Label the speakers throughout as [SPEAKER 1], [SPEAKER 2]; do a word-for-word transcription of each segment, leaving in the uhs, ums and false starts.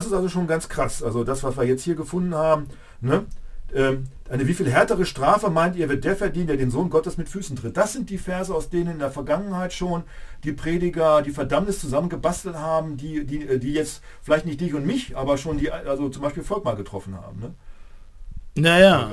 [SPEAKER 1] ist also schon ganz krass. Also das, was wir jetzt hier gefunden haben, ne? Ähm, eine wie viel härtere Strafe meint ihr, wird der verdienen, der den Sohn Gottes mit Füßen tritt? Das sind die Verse, aus denen in der Vergangenheit schon die Prediger die Verdammnis zusammengebastelt haben, die, die, die jetzt vielleicht nicht dich und mich, aber schon die, also zum Beispiel Volk mal getroffen haben. Ne?
[SPEAKER 2] Naja.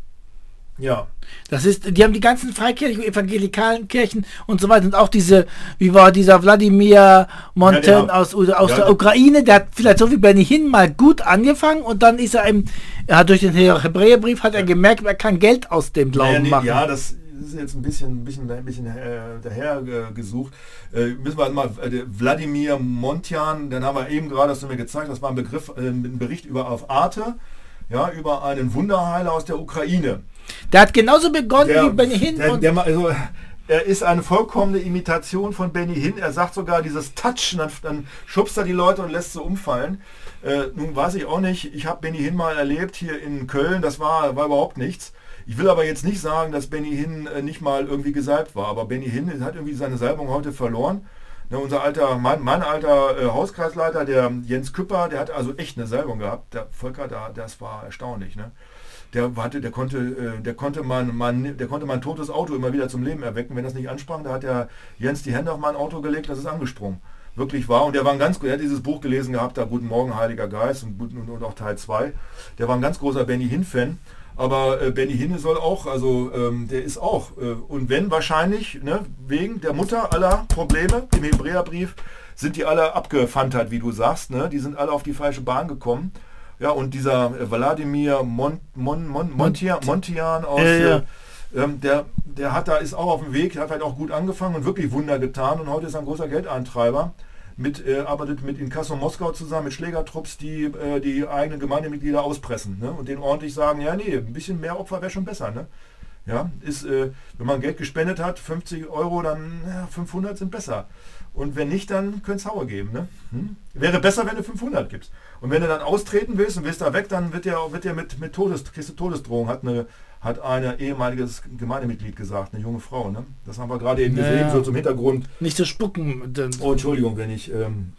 [SPEAKER 1] Ja.
[SPEAKER 2] Das ist, die haben die ganzen freikirchlichen, evangelikalen Kirchen und so weiter und auch diese, wie war dieser Wladimir Monten
[SPEAKER 1] ja, ja.
[SPEAKER 2] aus, aus
[SPEAKER 1] ja,
[SPEAKER 2] der
[SPEAKER 1] ja.
[SPEAKER 2] Ukraine, der hat vielleicht so wie Benny Hinn mal gut angefangen und dann ist er im, er hat durch den Hebräerbrief hat er gemerkt, er kann Geld aus dem Glauben
[SPEAKER 1] naja, nee,
[SPEAKER 2] machen.
[SPEAKER 1] Ja, das ist jetzt ein bisschen, ein bisschen, ein bisschen äh, daher äh, gesucht. Äh, müssen wir mal, äh, Wladimir Montian, den haben wir eben gerade, hast du mir gezeigt, das war ein Begriff, äh, ein Bericht über auf Arte, ja, über einen Wunderheiler aus der Ukraine.
[SPEAKER 2] Der hat genauso begonnen
[SPEAKER 1] Der,
[SPEAKER 2] wie Benny Hinn.
[SPEAKER 1] der,
[SPEAKER 2] und
[SPEAKER 1] der, also, er ist eine vollkommene Imitation von Benny Hinn. Er sagt sogar dieses Touchen, dann, dann schubst er die Leute und lässt sie umfallen. Äh, nun weiß ich auch nicht, ich habe Benny Hinn mal erlebt hier in Köln, das war, war überhaupt nichts. Ich will aber jetzt nicht sagen, dass Benny Hinn äh, nicht mal irgendwie gesalbt war, aber Benny Hinn hat irgendwie seine Salbung heute verloren. Ne, unser alter, mein, mein alter äh, Hauskreisleiter, der Jens Küpper, der hat also echt eine Salbung gehabt. Der Volker, da, das war erstaunlich. Ne? Der hatte, der konnte, äh, der konnte man, man, der konnte mein totes Auto immer wieder zum Leben erwecken, wenn das nicht ansprang. Da hat der Jens die Hände auf mein Auto gelegt, das ist angesprungen. Wirklich wahr. Und der war ein ganz, er hat dieses Buch gelesen gehabt, da Guten Morgen, Heiliger Geist und, und, und auch Teil zwei. Der war ein ganz großer Benny Hinn-Fan. Aber äh, Benny Hinn soll auch, also ähm, der ist auch, äh, und wenn wahrscheinlich, ne, wegen der Mutter aller Probleme im Hebräerbrief, sind die alle abgefantert, wie du sagst, ne? Die sind alle auf die falsche Bahn gekommen. Ja, und dieser äh, Wladimir Mon, Mon, Mon, Montian, Montian aus,
[SPEAKER 2] ja, ja.
[SPEAKER 1] Äh, ähm, der, der hat da ist auch auf dem Weg, der hat halt auch gut angefangen und wirklich Wunder getan und heute ist er ein großer Geldeintreiber. Mit, äh, arbeitet mit Inkasso Moskau zusammen, mit Schlägertrupps, die äh, die eigenen Gemeindemitglieder auspressen, ne? Und denen ordentlich sagen, ja nee, ein bisschen mehr Opfer wäre schon besser. Ne? Ja, ist, äh, wenn man Geld gespendet hat, fünfzig Euro, dann ja, fünfhundert sind besser. Und wenn nicht, dann könnte es Haue geben. Ne? Hm? Wäre besser, wenn du fünfhundert gibst. Und wenn du dann austreten willst und willst da weg, dann wird der, wird der mit, mit Todes, kriegst du Todesdrohung, hat eine hat eine ehemaliges Gemeindemitglied gesagt, eine junge Frau. Ne? Das haben wir gerade eben gesehen,
[SPEAKER 2] ja.
[SPEAKER 1] so zum Hintergrund.
[SPEAKER 2] Nicht zu spucken.
[SPEAKER 1] Oh, Entschuldigung, wenn ich, ähm,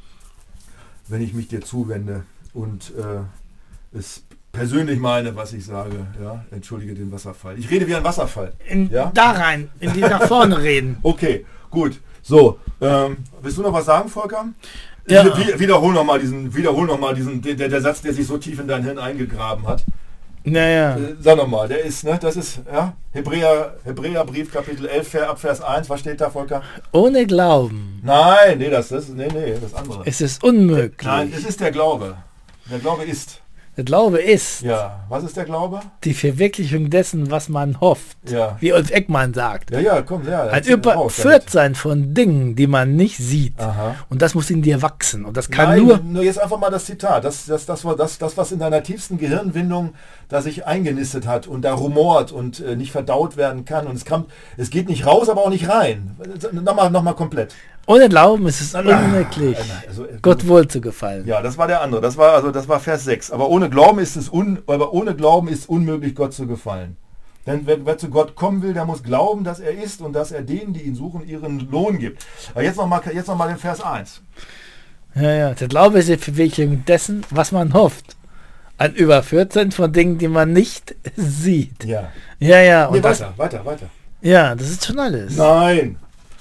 [SPEAKER 1] wenn ich mich dir zuwende und äh, es persönlich meine, was ich sage. Ja? Entschuldige den Wasserfall. Ich rede wie ein Wasserfall.
[SPEAKER 2] In,
[SPEAKER 1] ja?
[SPEAKER 2] Da rein, in die nach vorne reden.
[SPEAKER 1] Okay, gut. So, ähm, willst du noch was sagen, Volker?
[SPEAKER 2] Ja.
[SPEAKER 1] Wie, wiederhol nochmal diesen, wiederhol noch mal diesen, der, der Satz, der sich so tief in dein Hirn eingegraben hat.
[SPEAKER 2] Naja.
[SPEAKER 1] Äh, sag nochmal, der ist, ne, das ist, ja, Hebräer, Hebräerbrief, Kapitel elf, ab Vers eins, was steht da, Volker?
[SPEAKER 2] Ohne Glauben.
[SPEAKER 1] Nein, nee, das ist, nee, nee, das andere.
[SPEAKER 2] Es ist unmöglich.
[SPEAKER 1] Nein, es ist der Glaube. Der Glaube ist.
[SPEAKER 2] Der Glaube ist
[SPEAKER 1] Ja, was ist der Glaube?
[SPEAKER 2] die Verwirklichung dessen, was man hofft.
[SPEAKER 1] Ja.
[SPEAKER 2] Wie Ulf Eckmann sagt.
[SPEAKER 1] Ja, ja, komm, ja.
[SPEAKER 2] Ein Überführtsein von Dingen, die man nicht sieht.
[SPEAKER 1] Aha.
[SPEAKER 2] Und das muss in dir wachsen. Und das kann
[SPEAKER 1] Nein,
[SPEAKER 2] nur...
[SPEAKER 1] nur jetzt einfach mal das Zitat. Das, das, das war das, das, was in deiner tiefsten Gehirnwindung da sich eingenistet hat und da rumort und äh, nicht verdaut werden kann. Und es kann, es geht nicht raus, aber auch nicht rein. Nochmal, nochmal komplett.
[SPEAKER 2] Ohne Glauben ist es unmöglich,
[SPEAKER 1] also,
[SPEAKER 2] Gott wohl zu gefallen.
[SPEAKER 1] Ja, das war der andere. Das war also das war Vers sechs. Aber ohne Glauben ist es un, aber ohne Glauben ist unmöglich, Gott zu gefallen. Denn wer, wer zu Gott kommen will, der muss glauben, dass er ist und dass er denen, die ihn suchen, ihren Lohn gibt. Aber jetzt nochmal jetzt noch mal den Vers eins.
[SPEAKER 2] Ja, ja. Der Glaube ist die Verwirklichung dessen, was man hofft. Ein Überführtsein von Dingen, die man nicht sieht.
[SPEAKER 1] Ja.
[SPEAKER 2] Ja, ja.
[SPEAKER 1] Nee,
[SPEAKER 2] Und das,
[SPEAKER 1] weiter, weiter, weiter.
[SPEAKER 2] ja, das ist schon alles.
[SPEAKER 1] Nein.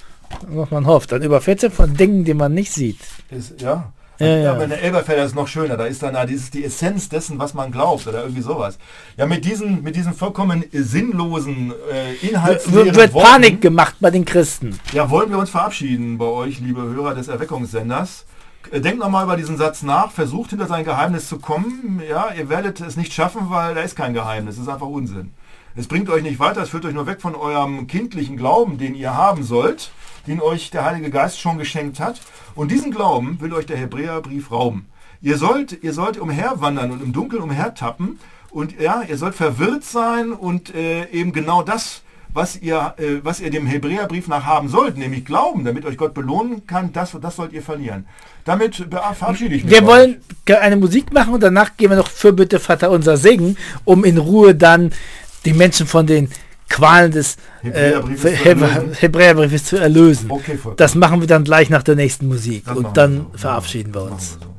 [SPEAKER 2] Was man hofft. Ein Überführtsein von Dingen, die man nicht sieht.
[SPEAKER 1] Ist, ja.
[SPEAKER 2] Ja, ja.
[SPEAKER 1] Aber in der Elberfelder ist es noch schöner. Da ist dann ah, dieses, die Essenz dessen, was man glaubt oder irgendwie sowas. Ja, mit diesen, mit diesen vollkommen sinnlosen, äh, inhaltsleeren
[SPEAKER 2] Wird
[SPEAKER 1] Worten,
[SPEAKER 2] Panik gemacht bei den Christen.
[SPEAKER 1] Ja, wollen wir uns verabschieden bei euch, liebe Hörer des Erweckungssenders. Äh, Denkt nochmal über diesen Satz nach. Versucht hinter sein Geheimnis zu kommen. Ja, ihr werdet es nicht schaffen, weil da ist kein Geheimnis. Es ist einfach Unsinn. Es bringt euch nicht weiter. Es führt euch nur weg von eurem kindlichen Glauben, den ihr haben sollt, den euch der Heilige Geist schon geschenkt hat. Und diesen Glauben will euch der Hebräerbrief rauben. Ihr sollt, ihr sollt umherwandern und im Dunkeln umhertappen und ja, ihr sollt verwirrt sein und äh, eben genau das, was ihr, äh, was ihr dem Hebräerbrief nach haben sollt, nämlich Glauben, damit euch Gott belohnen kann, das, das sollt ihr verlieren. Damit verabschiede ich mich.
[SPEAKER 2] Wir wollen eine Musik machen und danach gehen wir noch für Bitte Vater unser singen, um in Ruhe dann die Menschen von den Qualen des Hebräerbriefes, äh, Hebräer, Hebräerbriefes zu erlösen.
[SPEAKER 1] Okay,
[SPEAKER 2] das machen wir dann gleich nach der nächsten Musik
[SPEAKER 1] das
[SPEAKER 2] und dann so. verabschieden wir uns.